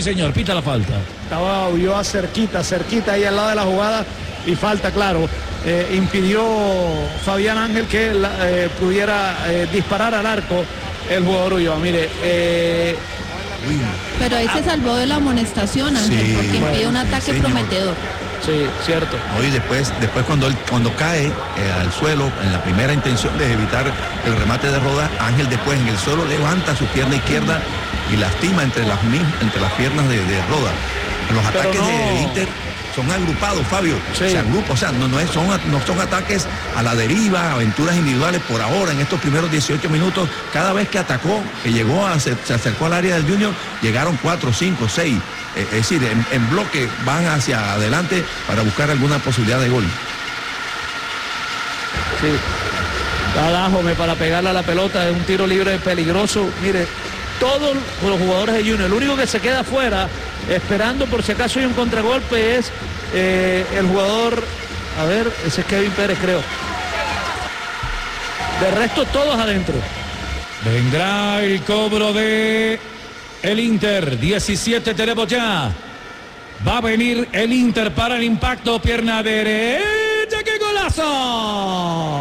señor, pita la falta. Estaba Ulloa cerquita ahí al lado de la jugada y falta, claro. Impidió Fabián Ángel que pudiera disparar al arco el jugador Ulloa. Mire, Pero ahí se salvó de la amonestación, Ángel, Sí, porque impide un ataque señor. prometedor. sí, cierto. Hoy después cuando cae al suelo, en la primera intención de evitar el remate de Roda, Ángel después en el suelo levanta su pierna izquierda y lastima entre las piernas de Roda. Los ataques de Inter son agrupados, Fabio, Sí. se agrupan, o sea, no son ataques a la deriva, aventuras individuales por ahora, en estos primeros 18 minutos, cada vez que atacó, que llegó, se acercó al área del Junior, llegaron 4, 5, 6, es decir, en bloque van hacia adelante para buscar alguna posibilidad de gol. Sí. Adájome para pegarle a la pelota, es un tiro libre peligroso. Mire, todos los jugadores de Junior, el único que se queda afuera, esperando por si acaso hay un contragolpe, es el jugador, a ver, ese es Kevin Pérez, creo. De resto, todos adentro. Vendrá el cobro de el Inter. 17 tenemos ya. Va a venir el Inter para el impacto. Pierna derecha. ¡Qué golazo!